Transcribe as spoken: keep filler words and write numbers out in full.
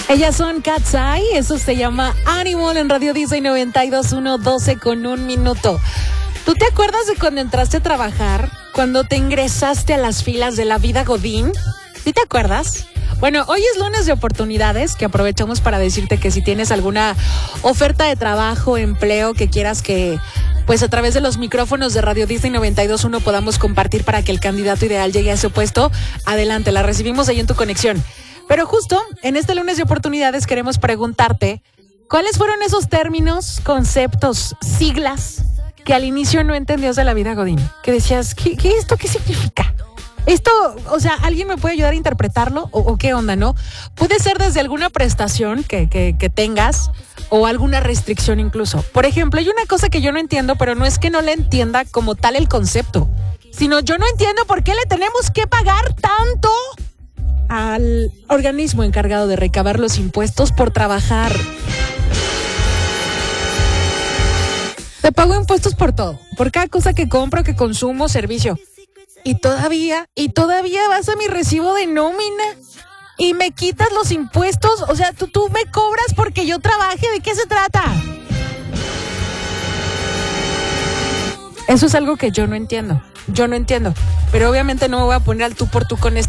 Ellas son Cat's Eye, eso se llama Animal en Radio Disney noventa y dos punto uno, doce con un minuto. ¿Tú te acuerdas de cuando entraste a trabajar? Cuando te ingresaste a las filas de la vida Godín. ¿Sí te acuerdas? Bueno, hoy es lunes de oportunidades, que aprovechamos para decirte que si tienes alguna oferta de trabajo, empleo que quieras que, pues a través de los micrófonos de Radio Disney noventa y dos punto uno podamos compartir para que el candidato ideal llegue a ese puesto, adelante, la recibimos ahí en tu conexión. Pero justo en este lunes de oportunidades queremos preguntarte, ¿cuáles fueron esos términos, conceptos, siglas que al inicio no entendías de la vida Godín? Que decías, ¿qué, qué esto qué significa? Esto, o sea, ¿alguien me puede ayudar a interpretarlo? ¿O, o qué onda, no? Puede ser desde alguna prestación que, que, que tengas o alguna restricción incluso. Por ejemplo, hay una cosa que yo no entiendo, pero no es que no le entienda como tal el concepto, sino yo no entiendo por qué le tenemos que pagar tanto al organismo encargado de recabar los impuestos por trabajar. Te pago impuestos por todo, por cada cosa que compro, que consumo, servicio. Y todavía, y todavía vas a mi recibo de nómina y me quitas los impuestos. O sea, tú, tú me cobras porque yo trabaje. ¿De qué se trata? Eso es algo que yo no entiendo. Yo no entiendo. Pero obviamente no me voy a poner al tú por tú con esto.